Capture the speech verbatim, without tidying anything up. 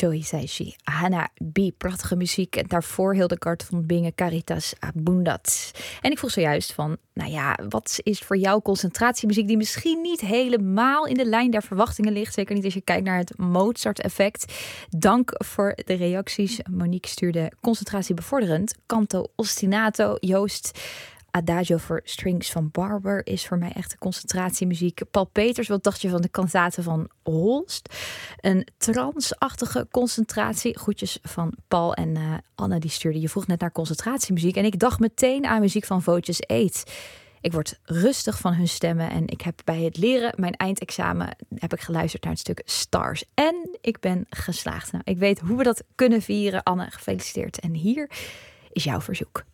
Joey Saishi, Hana B, prachtige muziek. En daarvoor Hildegard van Bingen, Caritas Abundat. En ik vroeg zojuist van, nou ja, wat is voor jou concentratiemuziek die misschien niet helemaal in de lijn der verwachtingen ligt? Zeker niet als je kijkt naar het Mozart-effect. Dank voor de reacties. Monique stuurde concentratie bevorderend. Canto ostinato, Joost. Adagio voor Strings van Barber is voor mij echt een concentratiemuziek. Paul Peters, wat dacht je van de kantate van Holst? Een transachtige concentratie. Groetjes van Paul en uh, Anne, die stuurde. Je vroeg net naar concentratiemuziek. En ik dacht meteen aan muziek van Voces Eight. Ik word rustig van hun stemmen. En ik heb bij het leren, mijn eindexamen, heb ik geluisterd naar het stuk Stars. En ik ben geslaagd. Nou, ik weet hoe we dat kunnen vieren. Anne, gefeliciteerd. En hier is jouw verzoek.